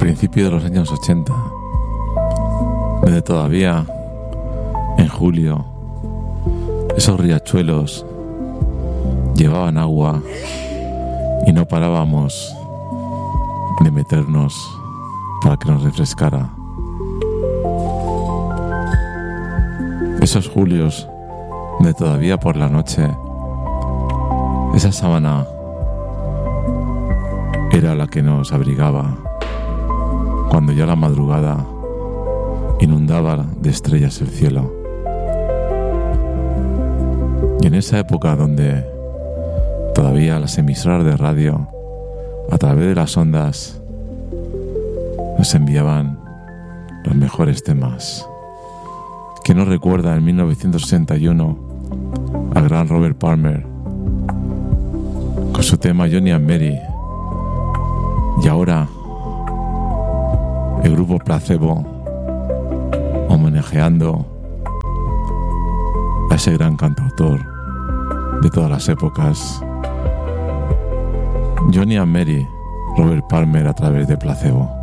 principio de los años 80, donde todavía, en julio, esos riachuelos llevaban agua y no parábamos de meternos para que nos refrescara. Esos julios de todavía por la noche, esa sábana era la que nos abrigaba cuando ya la madrugada inundaba de estrellas el cielo. Y en esa época donde todavía las emisoras de radio, a través de las ondas, nos enviaban los mejores temas. ¿Quién nos recuerda en 1961 al gran Robert Palmer con su tema Johnny and Mary? Y ahora el grupo Placebo homenajeando a ese gran cantautor de todas las épocas, Johnny and Mary, Robert Palmer a través de Placebo.